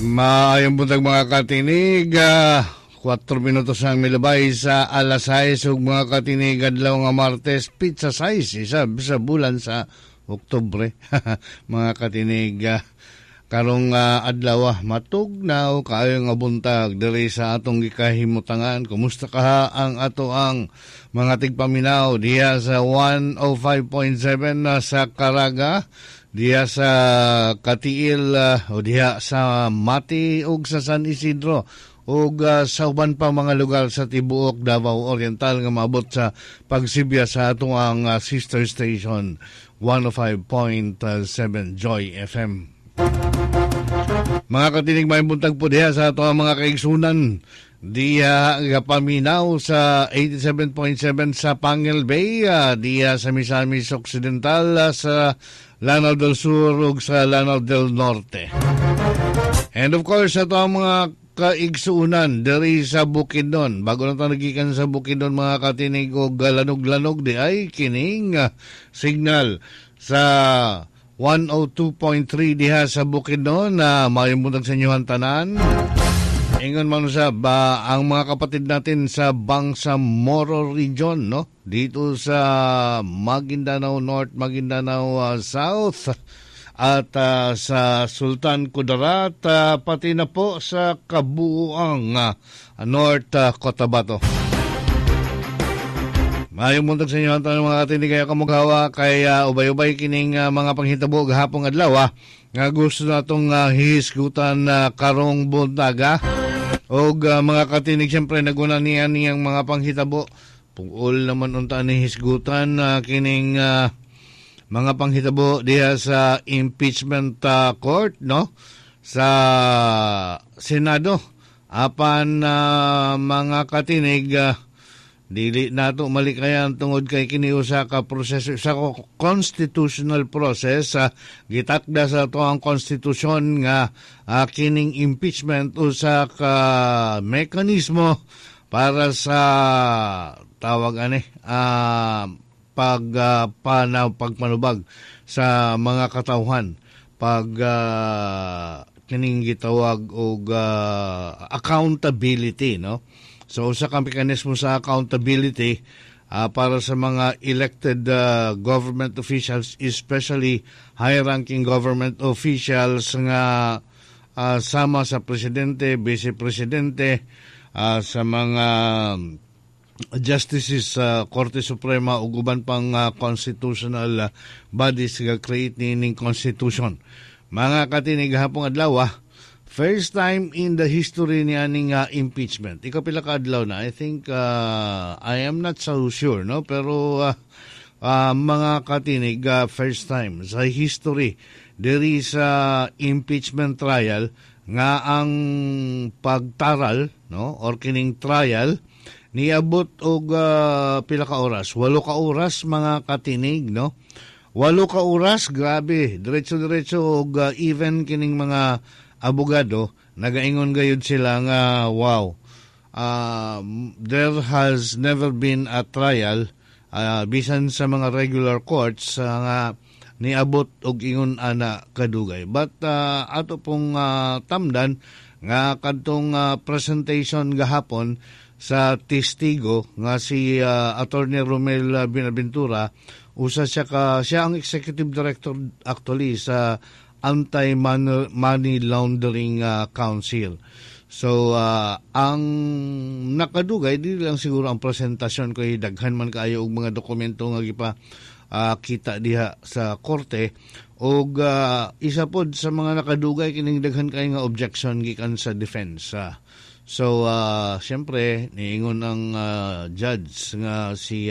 Maayong buntag mga katinig, 4 minutos ang milabay sa alas 6 ug mga katinig adlaw nga Martes, pizza size isa sa bulan sa Oktubre. Mga katinig, karong adlaw matugnaw kaayo nga buntag diri sa atong gikahimutangan. Kumusta ka ang ato ang mga tigpaminaw diya sa 105.7 sa Caraga, diya sa Katiil o diya sa Mati ug sa San Isidro ug sa uban pa mga lugar sa tibuok Davao Oriental nga maabot sa pagsibya sa atong ang sister station 105.7 Joy FM. Mga katinig, may buntag po diya sa atong mga kaigsunan diya paminaw sa 87.7 sa Pangil Bay, diya sa Misamis Occidental, sa Lanao del Sur ug sa Lanao del Norte. And of course, ito ang mga kaigsuunan diri sa Bukidnon. Bago na tayo nagikan sa Bukidnon mga katinig o lanog-lanog di ay kining signal sa 102.3 diha sa Bukidnon na mayumuntag sa inyong tanan. Ingon man sa ang mga kapatid natin sa Bangsamoro Region, no? Dito sa Maguindanao North, Maguindanao South, at sa Sultan Kudarat, pati na po sa kabuuang North Cotabato. Mayong muntag sa inyo ang tanong mga katinig, kaya kamughawa kay ubay-ubay kining mga panghitabo gahapong adlaw nga gusto natong hihisgutan karong buntaga. Og mga katinig, siyempre naguna niya niyang mga panghitabo. Pungol naman unta ni hisgutan kining mga panghitabo diha sa impeachment court, no? Sa Senado. Apan mga katinig, dili nato malikayan tungod kay kini usa ka proseso, sa constitutional process, gitakda sa to ang konstitusyon nga kining impeachment usa ka mekanismo para sa tawag pagpanubag sa mga katawhan, kining gitawag og accountability, no? So usa ka mekanismo sa accountability para sa mga elected government officials, especially high-ranking government officials nga sama sa presidente, vice-presidente, sa mga justices sa Korte Suprema ug uban pang constitutional bodies nga create ning constitution. Mga katinig, hapong adlaw, first time in the history ni aning impeachment. Ikaw pila ka adlaw na. I think I am not so sure, no? Pero mga katinig, first time sa history diri sa impeachment trial nga ang pagtaral, no, or kining trial niabot og pila ka oras? 8 ka oras mga katinig, no? 8 ka oras, grabe. Diretso-diretso og even kining mga abogado, nagaingon gayud sila nga wow, there has never been a trial bisan sa mga regular courts nga niabot og ingon ana kadugay. But ato pong tamdan nga kadtong presentation gahapon sa testigo nga si Attorney Romel Binaventura, siya ang executive director actually sa Anti-Money Laundering Council. So, ang nakadugay, di lang siguro ang presentasyon ko, daghan man kaayo og mga dokumento nga gipa kita diha sa korte. Og isa pod sa mga nakadugay, kining daghan kayo nga objection gikan sa defense. So, siyempre, niingon ang judge nga si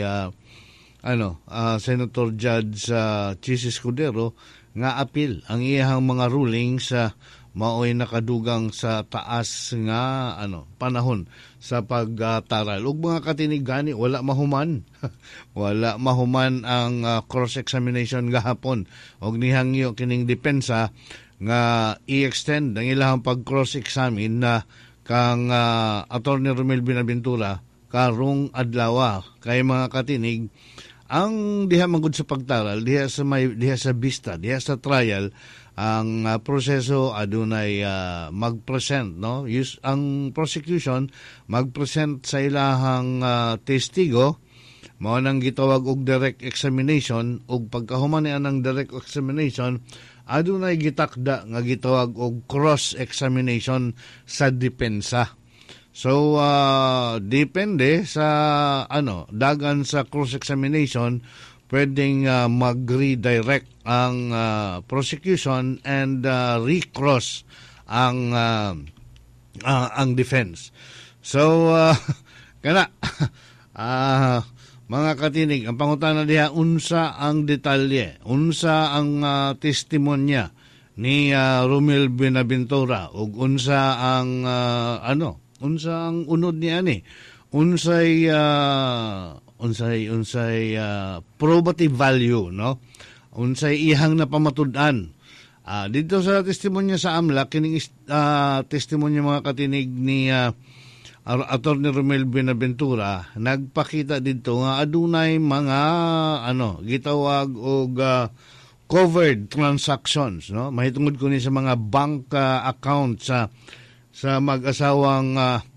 Senator Judge Chis Escudero nga apil ang iyang mga rulings sa maoy nakadugang sa taas nga panahon sa pagtaral. Ug mga katinig gani, wala mahuman wala mahuman ang cross-examination gahapon, og nihangyo kining depensa nga i-extend ang ilang pag-cross-examine na kang Attorney Romel Binaventura karong adlaw. Kay mga katinig, ang diha magud sa pagtaral, diha sa vista, diha sa trial, ang proseso adunay mag-present, no? Ang prosecution mag-present sa ilahang testigo, mao nang gitawag og direct examination, ug pagkahuman niya ng direct examination adunay gitakda nga gitawag og cross examination sa depensa. So depende sa dagan sa cross examination, pwedeng mag-redirect ang prosecution and recross ang defense. So kana mga katinig, ang pangutana diha, unsa ang detalye, unsa ang testimonya ni Romel Buenaventura, ug unsa ang unsa ang unod niya ni, unsay probative value, no? Unsay ihang napamatud-an. Dito sa testimonya sa AMLAC, kining testimonya mga katinig ni Attorney Romel Buenaventura, nagpakita dito nga adunay mga gitawag og covered transactions, no? Mahitungod ko ni sa mga bank accounts sa mag-asawang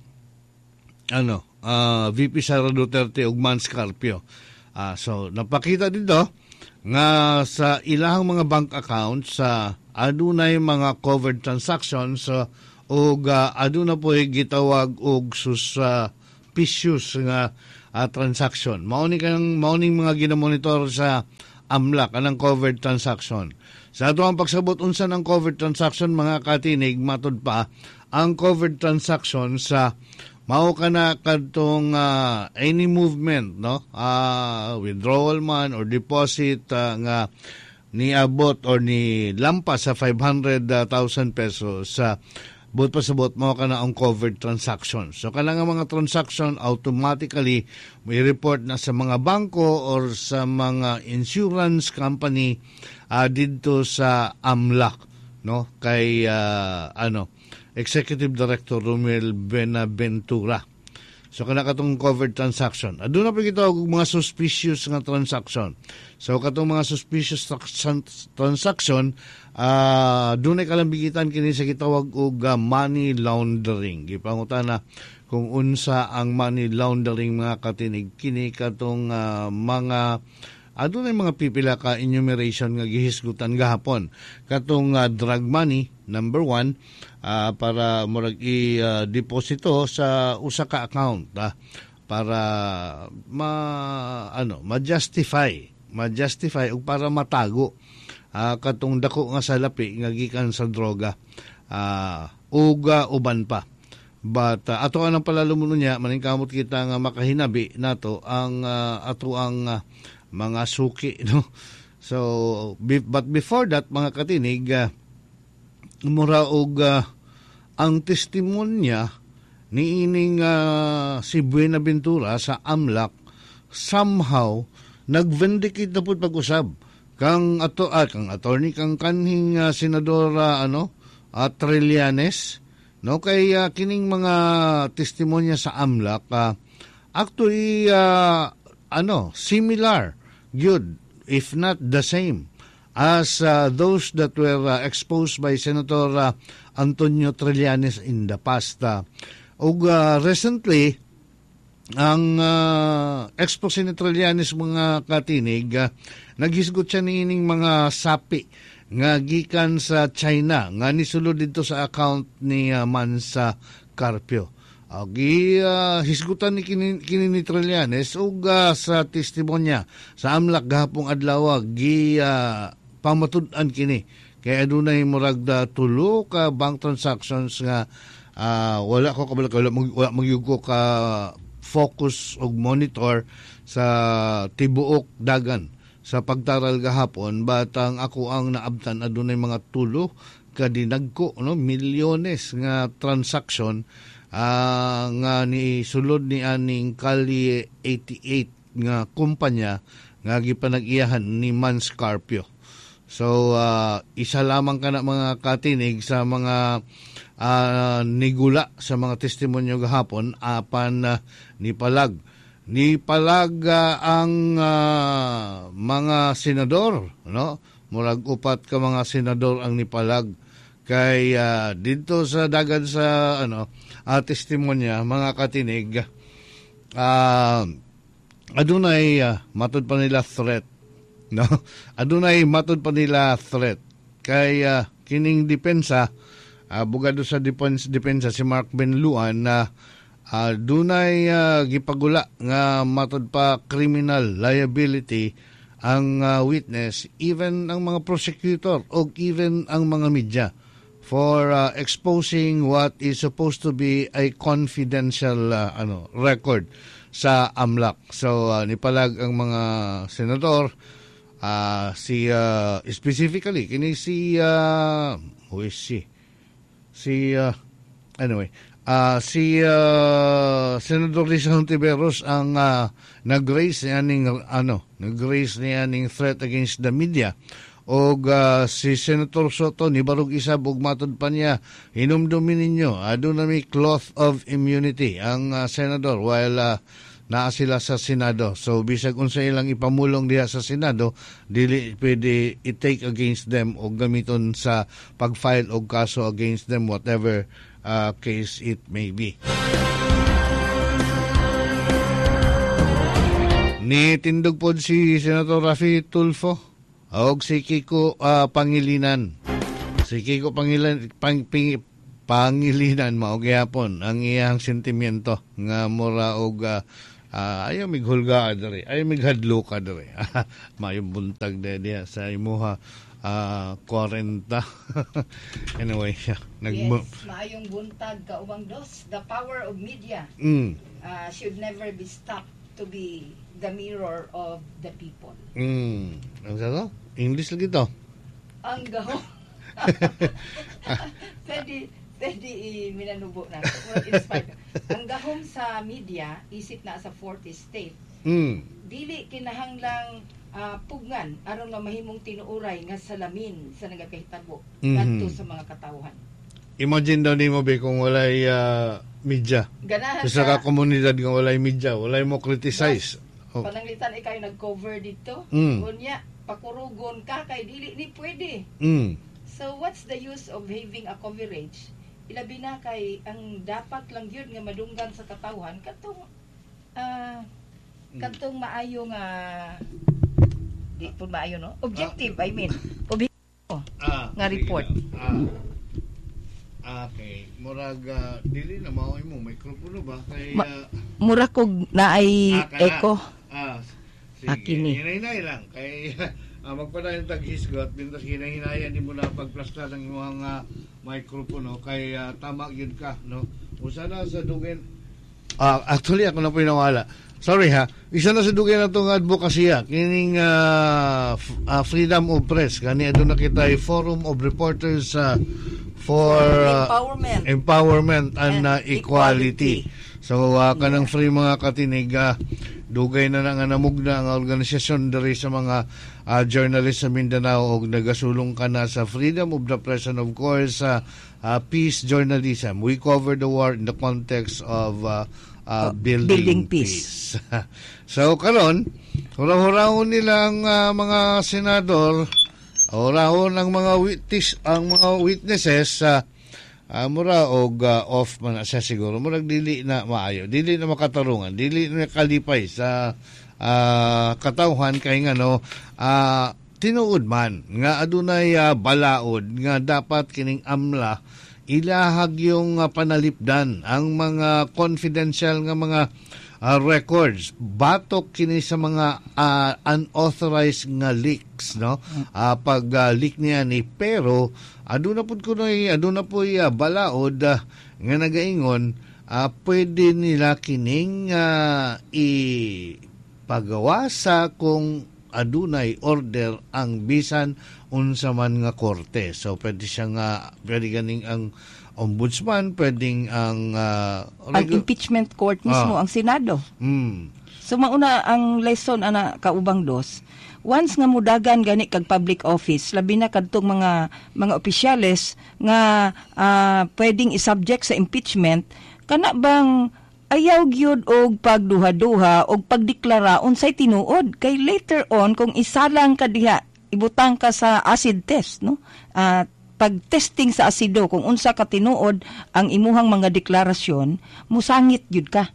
VP Sara Duterte ug Mans Carpio. So napakita dito nga sa ilahang mga bank accounts adunay mga covered transactions ug aduna po gitawag og suspicious nga transaction. Mauning mga ginamonitor sa AMLAC anang covered transaction. Sa ato ang pagsabot unsa ng covered transaction, mga katinig, matud pa ang covered transaction sa mao kana kadtong any movement, no? Withdrawal man or deposit nga niabot or ni lampas sa 500,000 pesos sa but pasabot mo ka na ang covered transaction. So kana nga mga transaction automatically may report na sa mga bangko or sa mga insurance company dito sa AMLAC, no? Kay Executive Director Romel Buenaventura. So kana katong covered transaction. Aduna pa gitawag og mga suspicious nga transaction. So katong mga suspicious transaction, dunay kalambigitan kini sa gitawag og money laundering. Gipangutana kung unsa ang money laundering, mga katinig, kini katong mga adunay mga pipila ka enumeration nga gihisgutan gahapon. Katong drug money, number 1, para murag i-deposito sa usa ka account para ma-justify ug para matago katong dako nga salapi nga gikan sa droga ug uban pa. But ato anang palalumuno niya, maningkamot kita nga makahinabi nato ang ato ang mga suki, no? So but before that, mga katinig, mura og ang testimonya ni ining si Buenaventura sa AMLAC somehow nag-vindicate na po pag-usab kang attorney kang kanhing senador Trillanes, no? Kay kining mga testimonya sa AMLAC actually similar good, if not the same as those that were exposed by Senator Antonio Trillanes in the past. Recently, ang expose ni Trillanes, mga katinig, naghisgot siya niining mga sapi nga gikan sa China nga nisulod dito sa account ni Mans Carpio. Hisgutan ni kini ni Trillanes ug sa testimonya sa AMLAC gahapong adlaw pamatud-an kini kay adunay murag tulo ka bank transactions nga wala ko kabalo wala magyugo ka focus og monitor sa tibuok dagan sa pagtaral gahapon, batang ako ang naabtan adunay mga tulo ka dinagko, no, milyones nga transaction nga ni sulod ni aning Kali 88 nga kumpanya nga gipanag-iyahan ni Mans Carpio. So isa lamang kana, mga katinig, sa mga nigula sa mga testimonyo gahapon apan nipalag ang mga senador, no, murag upat ka mga senador ang nipalag kay dito sa dagan sa testimonya mga katinig, adunay matud pa nila threat, no? Adunay matud pa nila threat kay kining depensa, abogado sa depensa si Mark Benluan na dunay gipagula nga matud pa criminal liability ang witness, even ang mga prosecutor o even ang mga media for exposing what is supposed to be a confidential record sa AMLAC. So nipalag ang mga senador, specifically kini si who is she? Si Senador Risa Hontiveros ang nag-raise niya ning threat against the media. Og si Senator Soto ni barog isa og matud pa niya, hinumdumin ninyo aduna may cloth of immunity ang senador while naa sila sa Senado. So bisag unsa ilang ipamulong diha sa Senado, dili pwede i-take against them o gamiton sa pag-file og kaso against them, whatever case it may be. Ni tindog pod si Senator Raffy Tulfo og si Kiko Pangilinan. Si Kiko Pangilinan mao gyapon ang iyang sentimiento nga mura og ayaw mighulga adre, ayaw mighadlo ka dere. Mayong buntag diha sa imuha 40. Anyway, maayong buntag kaubang dos. The power of media should never be stopped to be the mirror of the people. Ano sa to? English lagi to. Ang gahom. Pwede minanubo na. Ang gahom sa media, isip na sa 40 state. Dili kinahanglang pugngan aron nga mahimong tinuuray nga salamin sa nagakahitabo ngadto sa mga katawhan. Imagine daw nimo be kung walay media. Ganahan sa komunidad nga walay media, walay mo criticize. Pananglitan ikaw nag-cover dito. Unya pakurugon ka kay dili ni pwede. So what's the use of having a coverage? Ilabi na kay ang dapat lang yun nga madunggan sa katawhan katong maayo nga di po maayo no? Objective, I mean. Objective nga report. Okay. Murag dili na mao imo mikropono ba kay mura kog naay echo. Sige. Hinay-hinay lang kay magpadayon tag hisgot bintas hinay-hinayan di mo na pagplastar ng mga mikropono kay tama gyud ka no. Usa na sa dugen. Actually ako na pinawala. Sorry ha. Isa na sa dugen natong advokasya kining freedom of press kani aduna kita Forum of Reporters for empowerment and equality. So kanang free mga katinig, dugay na nga namugna ang organisasyon diri sa mga journalists sa Mindanao og nagasulong ka na sa freedom of the press and of course peace journalism. We cover the war in the context of building peace. So karon hurahurahon nila ang mga senador, hurahon ang mga witnesses mura og off man siya siguro, murag dili na maayo, dili na makatarungan, dili na kalipay sa katawhan kay ngano tinuod man nga adunay balaod nga dapat kining AMLA ilahag yung panalipdan ang mga confidential nga mga records batok kini sa mga unauthorized nga leaks no. Pag leak niya ni pero aduna pud balaod nga nagaingon pwede nila kining ipagawa sa kung adunay order ang bisan unsa man nga korte. So pwede siya nga pwede ganing ang ombudsman, pwedeng ang impeachment court mismo, ang Senado. So mauna ang lesson ana kaubang dos. Once nga mudagan gani kag public office, labi na kadtong mga opisyales nga pwedeng isubject sa impeachment, kana bang ayaw gyud og pagduha-duha og pagdeklara unsay tinuod kay later on kung isalang ka diha ibutang ka sa acid test, no? Pag-testing sa asido, kung unsa ka tinuod ang imuhang mga deklarasyon, musangit yun ka.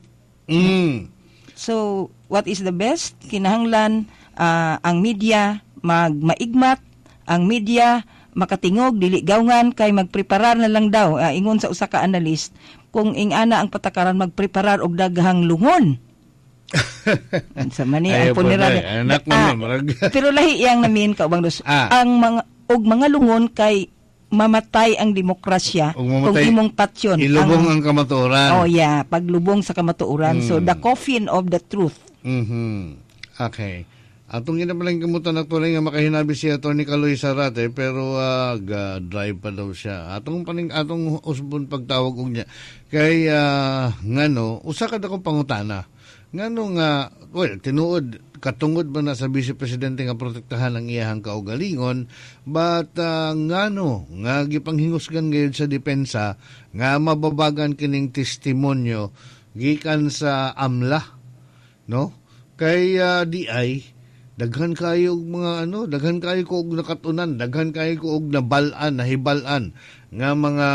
So, what is the best? Kinahanglan ang media maigmat, ang media makatingog, dili gawngan, kay magpreparar na lang daw, ingon sa usa ka analyst, kung ingana ang patakaran magpreparar og daghang lungon. Sa mani ang puneral. Pero lahi yang namin kaubang dos. Ang mga lungon kay mamatay ang demokrasya kung imong tatsyon. Ilubong ang kamatuoran. Oh yeah, paglubong sa kamatuoran. So the coffin of the truth. Okay. Atong ginapalang kamutan na tunay nga makahinabi si Atty. Kaloy Zarate, pero drive pa daw siya. Atong usbon pagtawag og niya. Kay ngano, usa ka dako pangutana. Ngano nga, tinuod katungod ba na sa Vice Presidente nga protektahan ang iyahang kaugalingon, but ngano nga gipanghingusgan gayud sa depensa nga mababagan kining testimonyo gikan sa AMLA, no? Kay DI daghan kayo daghan kayo ko og nakatunan, daghan kayo ko og nahibalan nga mga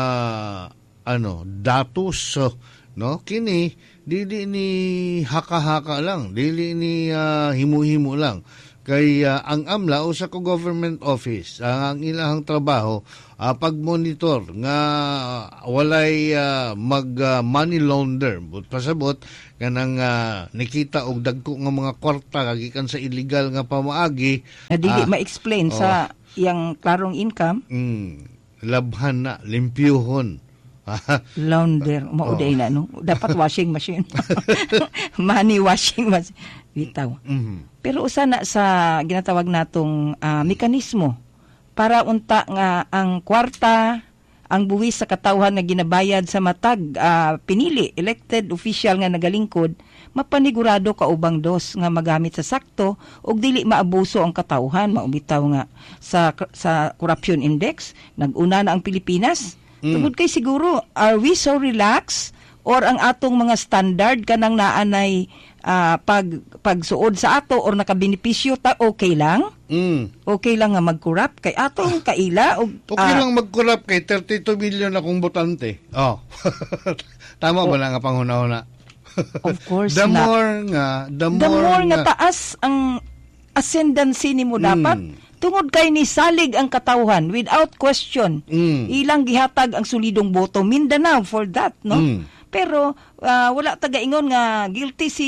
datos, no? Kini dili ni haka-haka lang, dili ni himu-himu lang. Kay ang AMLA usa ka government office, ang ilahang trabaho pag-monitor nga walay mag-money launder, but pasabot kanang nikita og dagko nga mga kwarta gikan sa illegal nga pamaagi, dili ma-explain sa iyang klarong income. Labhan na, limpyuhon. Launder, mauday na, no? Dapat washing machine. Money washing machine. Bitaw. Pero usa na sa ginatawag natong mekanismo para unta nga ang kwarta, ang buwis sa katawhan nga ginabayad sa matag pinili, elected official nga nagalingkod, mapanigurado kaubang dos nga magamit sa sakto ug dili maabuso ang katawhan. Maubitaw nga sa corruption index, nag-una na ang Pilipinas. Tungod kay siguro, are we so relaxed or ang atong mga standard kanang naanay pagsuod sa ato or nakabenepisyo ta, okay lang? Okay lang nga mag-corrupt kay atong kaila. Okay lang mag-corrupt kay 32 million akong botante. Tama ba lang nga panghuna-huna? Of course the not. The more nga taas ang ascendancy nimo dapat. Tungod kay ni salig ang katawhan without question. Ilang gihatag ang solidong boto Mindanao for that, no? Pero wala tagaingon nga guilty si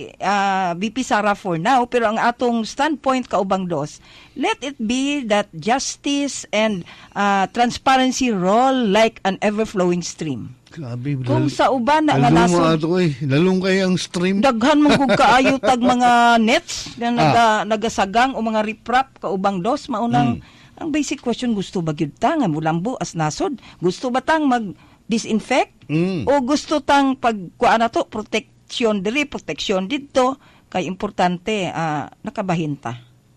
VP Sara for now, pero ang atong standpoint kaubang dos, let it be that justice and transparency roll like an ever-flowing stream. Grabe, kung sa uban na nga nasod, lalong kay ang stream. Daghan mong kung kaayo tag mga nets na nagasagang o mga riprap kaubang dos, maunang ang basic question, gusto ba gyud ta nga mulambo as nasod? Gusto ba tang mag-disinfect? O gusto tang pagkuan na to, protection diri, protection dito, kay importante nakabahin ta.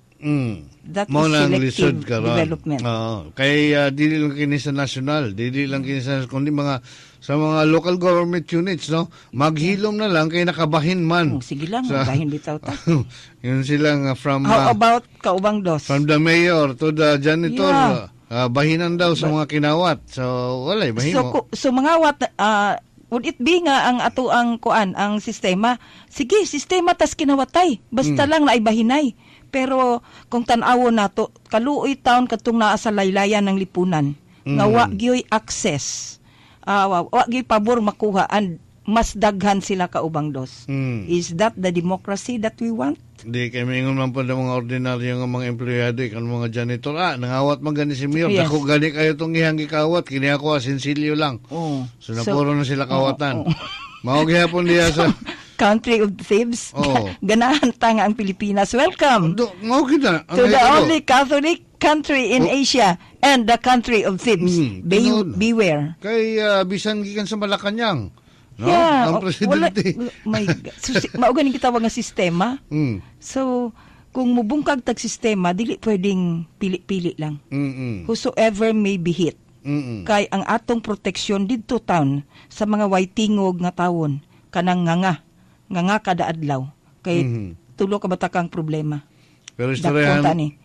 That is selective development. Kay dili lang kini sa national, dili lang kini sa kundi sa mga local government units, no? Maghilom na lang kay nakabahin man. Sige lang, magahin bitaw ta. Yun silang from how about kaubang dos? From the mayor to the janitor, bahinan daw sa mga kinawat. So walay bahimo. So mangawat would it be nga ang ato ang kuan ang sistema? Sige, sistema tas kinawatay. Basta lang naibahinay. Pero kung tan-awon nato, kaluoy taon katong naa sa laylayan ng lipunan, nga wa gyoy access, wa gyoy pabor makuha, and mas daghan sila kaubang dos. Is that the democracy that we want? Di kay mingon man po ng mga ordinaryo nga mga empleyado, kan mga janitor, nangawat man gani si Mayor, dako gani kayo tong ihang gikawat, kini ako asinsilyo lang. So napuro na sila kawatan. Mao gyapon diya sa country of thieves. Ganahan ta nga ang Pilipinas. Welcome to the only Catholic country in Asia and the country of thieves. Beware. Kay bisan gikan sa Malacañang, no? Ang presidente. Mauganing kita nga sistema. So, kung mubungkag tag sistema, dili pwedeng pili-pili lang. Whosoever may be hit. Kay ang atong proteksyon dito taon sa mga waitingog nga tawon, kanang nga kada adlaw. Kay tulo ka batakang problema. Pero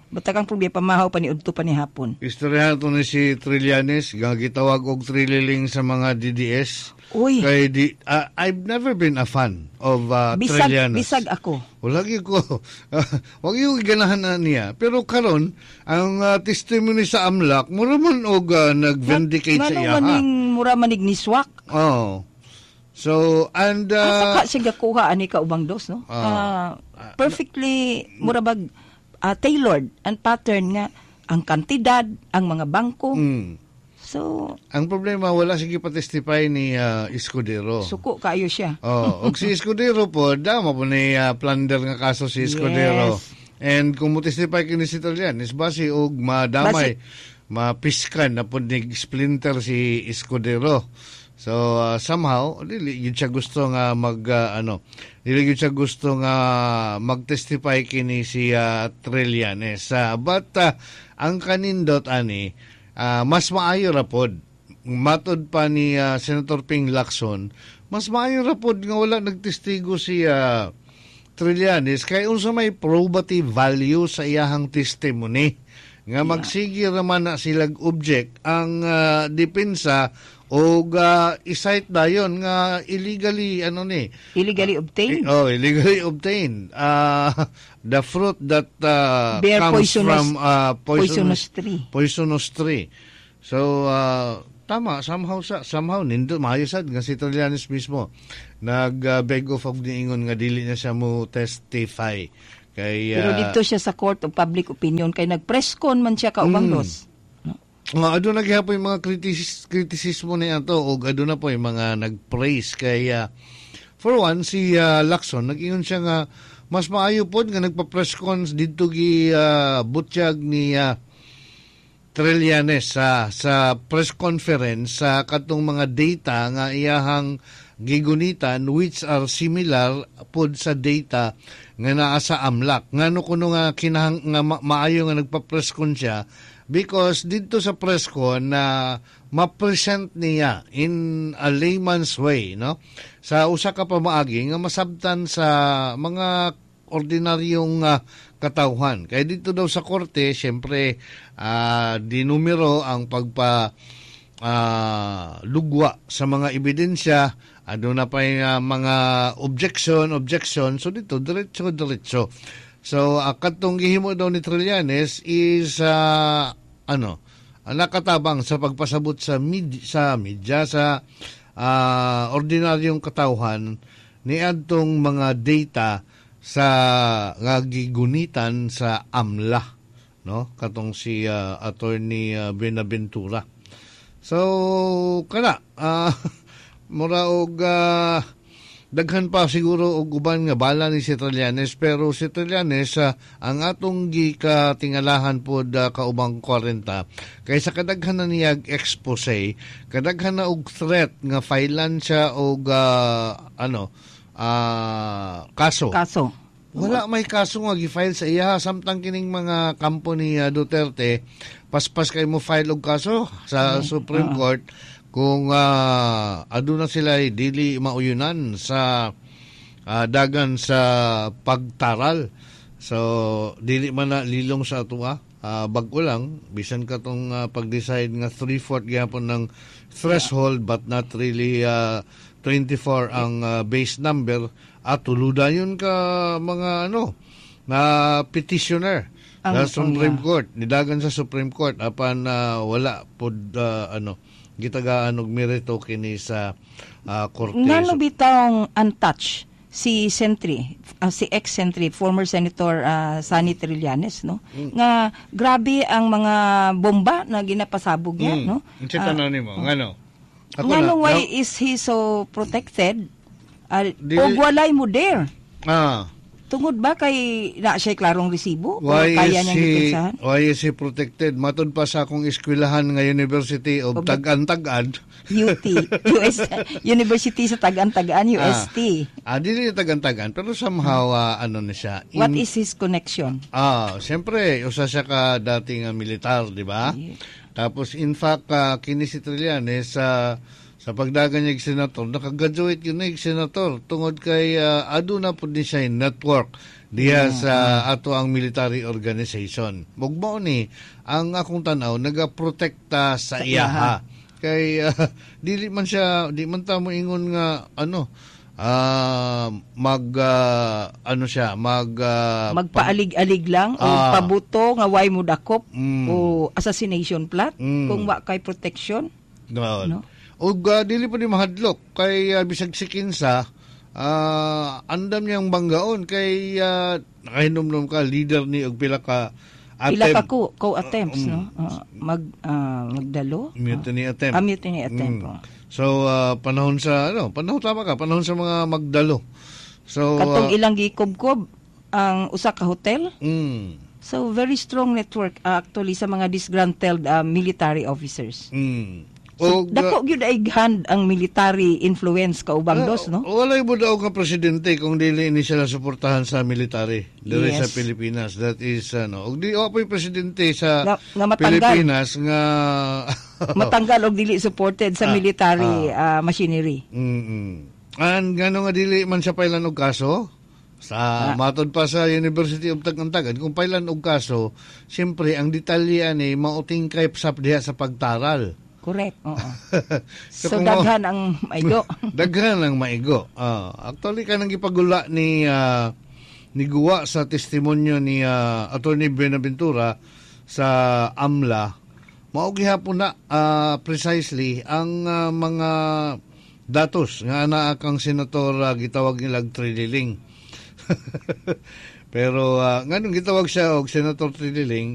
Batakang problema pamahaw pa ni udto pa ni hapon. Istoryahan to ni si Trillanes, gitawag og Trililing sa mga DDS. Uy, I've never been a fan of bisag Trillanes. bisag ako. Wala ko. Wag yung ganahan na niya. Pero karon ang testimony sa AMLAC, mura man og nag-vindicate sa iya. Maning mura manig ni swak. Oh. So, and Saka siya gakuha ani ka ubang dos, no? Perfectly murabag tailored and pattern nga ang kantidad, ang mga bangko. So, ang problema wala sige pa-testify ni Escudero. suko kayo siya. Og si Escudero po, dama po ni plunder nga kaso si Escudero. Yes. And kung mo-testify kini si Trillanes, basi og madamay, mapiskan na po splinter si Escudero. So somehow dili gyud siya gusto nga dili gyud siya gusto nga mag-testify kini si Trillanes. But ang kanindot ani mas maayo ra pod matod pa ni Senator Ping Lacson, mas maayo ra pod nga wala nagtestigo si Trillanes kay unsa may probative value sa iyahang testimony nga magsige ra man na silag object ang depensa o isight dayon nga illegally Illegally obtained. Illegally obtained. The fruit that Bear comes from poisonous tree. So tama somehow nindo maayosad nga si Trillanes mismo nag-beg off og niingon nga dili na siya mo testify kay Pero dito siya sa Court of Public Opinion kay nag-press con man siya kaubang dos. Ado na gyapon yung mga kritisismo niya to o ado na po yung mga nag-praise kay for one si Lacson nag-ingon siya nga mas maayo pod nga nagpa-press cons didto gi butyag ni Trillanes sa press conference sa katong mga data nga iyahang gigunitan which are similar pod sa data nga naa sa AMLAC. Ngano kuno nga kinahang nga maayo nga nagpa-press con siya because dito sa press con na ma-present niya in a layman's way, no? Sa usa ka pamaagi nga masabtan sa mga ordinaryong katawhan. Kaya dito daw sa korte, siyempre, dinumero ang lugwa sa mga ebidensya, ano na pa yung mga objection. So dito, diretso. So, katong gihimo daw ni Trillanes is, nakatabang sa pagpasabot sa media, sa ordinaryong katawhan, ni adtong mga data sa nga gigunitan sa AMLA, no? Katong si Attorney Benaventura. So, kana, mura og daghan pa siguro og uban nga bala ni si Trillanes, pero si Trillanes ang atong gikatingalahan pod kaubang 40 kaysa kadaghan na niya expose, kadaghan na og threat nga filean siya og kaso. Wala may kaso nga gi-file sa iya samtang kining mga kampo ni Duterte paspas kay mo file og kaso sa Supreme Court kung aduna sila dili mauyunan sa dagan sa pagtaral. So dili man na lilong sa atua, bag-o lang bisan katong pag-decide nga 3/4 gyapon ng threshold but not really 24 ang base number at tuludan yun ka mga na petitioner sa Supreme Court, nidagan sa Supreme Court apan wala pod gitagaan og merito kini sa korte. Ngano bitawng untouched si Sentry, si ex-Sentry, former Senator Sonny Trillanes, no? Nga grabe ang mga bomba na ginapasabog niya, no? Unsa tanan nimo? Ngano? Why is he so protected? O walay mo there? Tungod ba kay na siya klarong resibo? Why kaya niyang ipensahan? Why is he protected? Matod pa sa akong eskwelahan nga University of Tag-Antag-An. UT, University sa Tag-Antag-An, UST. Dili Tag-Antag-An, pero somehow, na siya. What is his connection? Siyempre, usa siya ka dating militar, di ba? Yeah. Tapos, in fact, kini si Trillanes, sa pagdagan niya senator, nakagraduate yun na senator tungod kay aduna po din siya network diya sa ato ang military organization. Mugmao ni ang akong tanaw nagaprotekta sa iyaha. Kay di man ta mo ingon nga magpaalig-alig lang o pabuto nga way mo dakop o assassination plot kung wa kay protection. No. O dili pa ni mahadlok kay bisag si kinsa andam niyang banggaon kay nakahinom-nom ka leader ni og pila ka attempts no magdalo mutiny attempt. Mutiny attempt. So panahon sa panahon sa mga magdalo. So katong ilang gikubkob ang usa ka hotel. So very strong network actually sa mga disgruntled military officers. So, dako gyud ay hand ang military influence kaubang dos, no? Walay mo daw ka presidente kung dili ni sila suportahan sa military diri sa Pilipinas. That is og di pa presidente sa Pilipinas nga matanggal og dili supported sa military machinery. And gano nga dili man siya pailan og kaso sa matod pa sa University of Tagantagan kung pailan og kaso, siyempre ang detalye ani mauting kay sap diha sa pagtaral. Correct, oo. So daghan ang maigo. Daghan ang maigo. Actually kanang gipagula ni Guwa sa testimonyo ni Attorney Buenaventura sa AMLA, mao gihapon na precisely ang mga datos nga anaa kang senator gitawag nilag Trililing. Pero nganong gitawag siya og Senator Trililing